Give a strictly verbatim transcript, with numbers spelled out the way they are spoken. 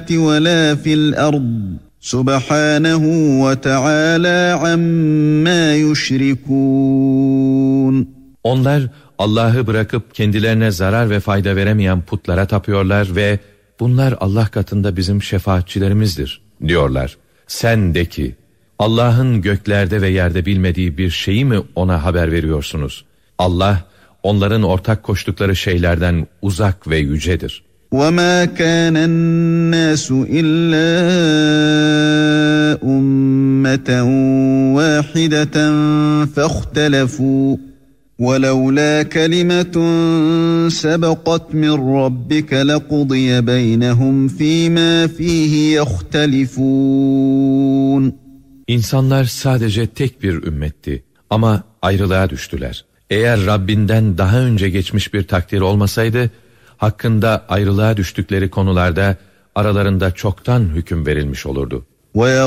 وَلَا فِي الْأَرْضِ سُبْحَانَهُ وَتَعَالَى عَمَّا يُشْرِكُونَ. Onlar Allah'ı bırakıp kendilerine zarar ve fayda veremeyen putlara tapıyorlar ve bunlar Allah katında bizim şefaatçilerimizdir diyorlar. Sen de ki, Allah'ın göklerde ve yerde bilmediği bir şeyi mi ona haber veriyorsunuz? Allah, onların ortak koştukları şeylerden uzak ve yücedir. وَمَا كَانَ النَّاسُ إِلَّا أُمَّةً وَاحِدَةً فَاخْتَلَفُوا وَلَوْلَا كَلِمَةٌ سَبَقَتْ مِنْ رَبِّكَ لَقُضِيَ بَيْنَهُمْ فِيمَا فِيهِ يَخْتَلِفُونَ. İnsanlar sadece tek bir ümmetti ama ayrılığa düştüler. Eğer Rabbinden daha önce geçmiş bir takdir olmasaydı, hakkında ayrılığa düştükleri konularda aralarında çoktan hüküm verilmiş olurdu.